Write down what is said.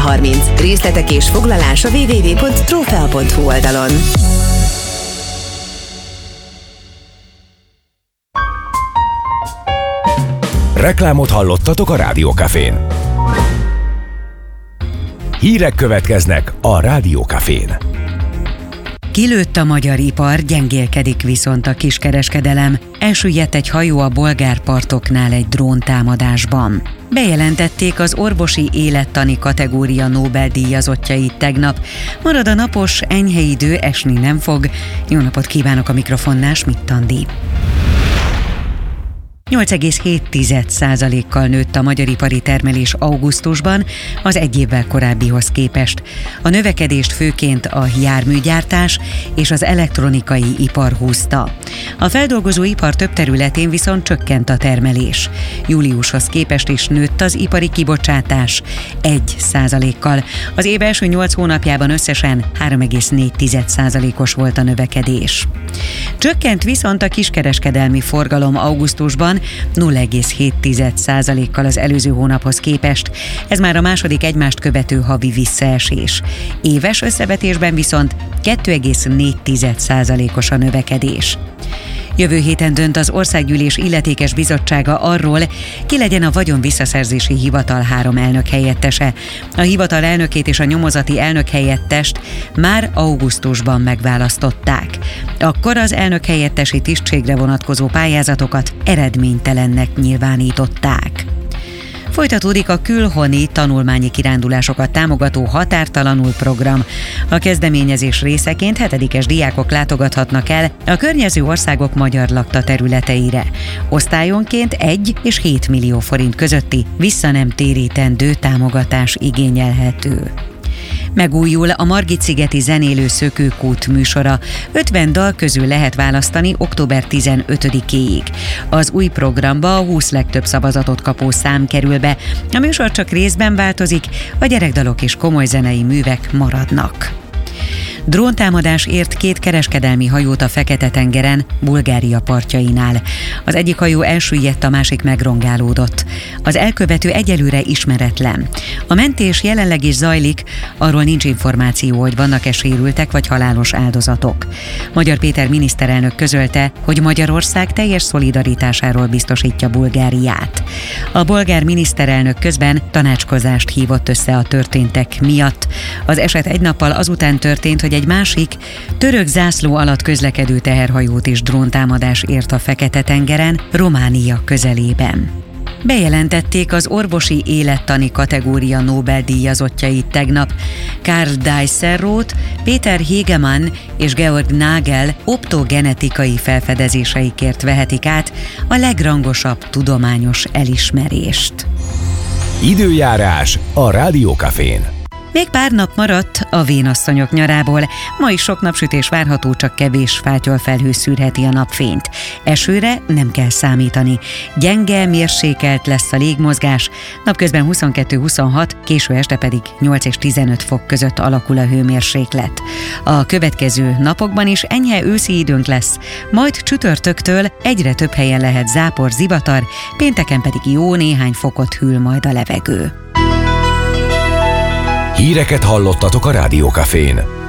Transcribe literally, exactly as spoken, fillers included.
harminc. Részletek és foglalás a double-u double-u double-u pont trófea pont hu oldalon. Reklámot hallottatok a Rádiókafén. Hírek következnek a Rádiókafén. Kilőtt a magyar ipar, gyengélkedik viszont a kiskereskedelem. Elsüllyedt egy hajó a bolgár partoknál egy dróntámadásban. Bejelentették az orvosi élettani kategória Nobel-díjazottjait tegnap. Marad a napos, enyhe idő, esni nem fog. Jó napot kívánok, a mikrofonnál Schmidt Andi. nyolc egész hét százalékkal nőtt a magyar ipari termelés augusztusban az egy évvel korábbihoz képest. A növekedést főként a járműgyártás és az elektronikai ipar húzta. A feldolgozóipar több területén viszont csökkent a termelés. Júliushoz képest is nőtt az ipari kibocsátás egy százalékkal. Az év első nyolc hónapjában összesen három egész négy százalékos volt a növekedés. Csökkent viszont a kiskereskedelmi forgalom augusztusban nulla egész hét százalékkal az előző hónaphoz képest. Ez már a második egymást követő havi visszaesés. Éves összevetésben viszont két egész négy százalékos a növekedés. Jövő héten dönt az Országgyűlés illetékes bizottsága arról, ki legyen a vagyon visszaszerzési hivatal három elnök helyettese. A hivatal elnökét és a nyomozati elnök helyettest már augusztusban megválasztották. Akkor az elnök helyettesi tisztségre vonatkozó pályázatokat eredménytelennek nyilvánították. Folytatódik a külhoni tanulmányi kirándulásokat támogató Határtalanul program. A kezdeményezés részeként hetedikes diákok látogathatnak el a környező országok magyar lakta területeire. Osztályonként egy és hét millió forint közötti visszanemtérítendő támogatás igényelhető. Megújul a Margit-szigeti zenélő szökőkút műsora. ötven dal közül lehet választani október tizenötödikéig. Az új programba a húsz legtöbb szavazatot kapó szám kerül be. A műsor csak részben változik, a gyerekdalok és komoly zenei művek maradnak. Dróntámadás ért két kereskedelmi hajót a Fekete-tengeren, Bulgária partjainál. Az egyik hajó elsüllyedt, a másik megrongálódott. Az elkövető egyelőre ismeretlen. A mentés jelenleg is zajlik, arról nincs információ, hogy vannak-e sérültek vagy halálos áldozatok. Magyar Péter miniszterelnök közölte, hogy Magyarország teljes szolidaritásáról biztosítja Bulgáriát. A bolgár miniszterelnök közben tanácskozást hívott össze a történtek miatt. Az eset egy nappal azután történt, hogy egy másik, török zászló alatt közlekedő teherhajót is dróntámadás ért a Fekete-tengeren, Románia közelében. Bejelentették az orvosi élettani kategória Nobel-díjazottjait tegnap. Karl Dijsselroth, Peter Hegemann és Georg Nagel optogenetikai felfedezéseikért vehetik át a legrangosabb tudományos elismerést. Időjárás a Rádiókafén. Még pár nap maradt a vénasszonyok nyarából. Ma is sok napsütés várható, csak kevés fátyolfelhő szűrheti a napfényt. Esőre nem kell számítani. Gyenge, mérsékelt lesz a légmozgás, napközben huszonkettő-huszonhat, késő este pedig nyolc és tizenöt fok között alakul a hőmérséklet. A következő napokban is enyhe őszi időnk lesz, majd csütörtöktől egyre több helyen lehet zápor, zivatar, pénteken pedig jó néhány fokot hűl majd a levegő. Híreket hallottatok a Rádiókafén.